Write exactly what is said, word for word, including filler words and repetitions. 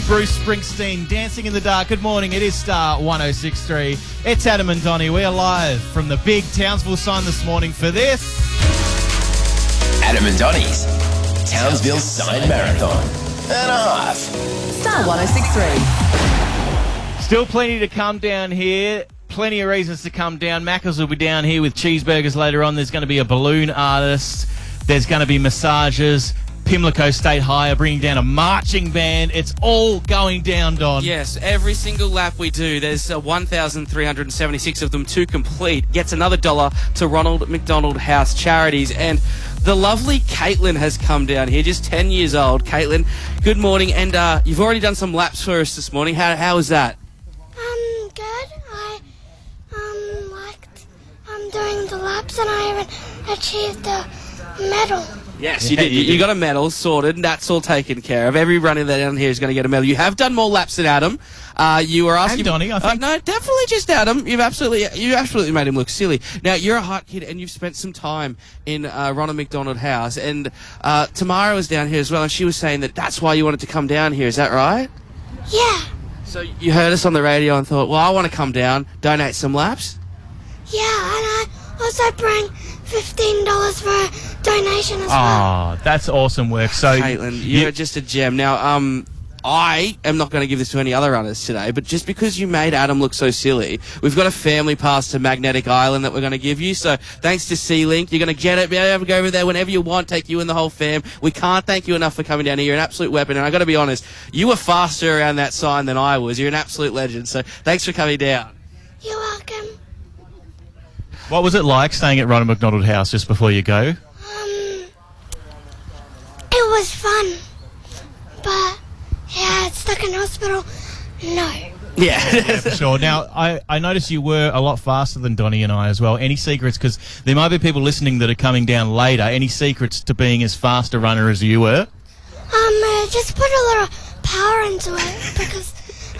Bruce Springsteen, Dancing in the Dark. Good morning, it is Star one oh six point three. It's Adam and Donnie. We are live from the big Townsville sign this morning for this. Adam and Donnie's Townsville Sign Marathon and a half. Star one oh six point three. Still plenty to come down here. Plenty of reasons to come down. Macca's will be down here with cheeseburgers later on. There's going to be a balloon artist. There's going to be massages. Pimlico State High are bringing down a marching band. It's all going down, Don. Yes, every single lap we do, there's uh, one thousand three hundred seventy-six of them to complete. Gets another dollar to Ronald McDonald House Charities. And the lovely Caitlin has come down here, just ten years old. Caitlin, good morning. And uh, you've already done some laps for us this morning. How, how was that? Um, good. I um liked um doing the laps, and I even achieved a medal. Yes, you did. You, you got a medal sorted, and that's all taken care of. Every runner down here is going to get a medal. You have done more laps than Adam. Uh, you were asking, and Donnie, I think. Uh, no, definitely just Adam. You've absolutely, you absolutely made him look silly. Now you're a hot kid, and you've spent some time in uh, Ronald McDonald House, and uh, Tamara was down here as well, and she was saying that that's why you wanted to come down here. Is that right? Yeah. So you heard us on the radio and thought, well, I want to come down, donate some laps. Yeah, and I also bring fifteen dollars for a donation as well. Oh, that's awesome work. So, Caitlin, you're you, just a gem. Now, um, I am not going to give this to any other runners today, but just because you made Adam look so silly, we've got a family pass to Magnetic Island that we're going to give you. So thanks to C-Link, you're going to get it, be able to go over there whenever you want, take you and the whole fam. We can't thank you enough for coming down here. You're an absolute weapon, and I've got to be honest, you were faster around that sign than I was. You're an absolute legend, so thanks for coming down. You're welcome. what was it like staying at Ronald McDonald House just before you go? Um, it was fun, but yeah, stuck in hospital. No. Yeah. Yeah, for sure. Now, I, I noticed you were a lot faster than Donnie and I as well. Any secrets? Because there might be people listening that are coming down later. Any secrets to being as fast a runner as you were? Um, uh, just put a lot of power into it because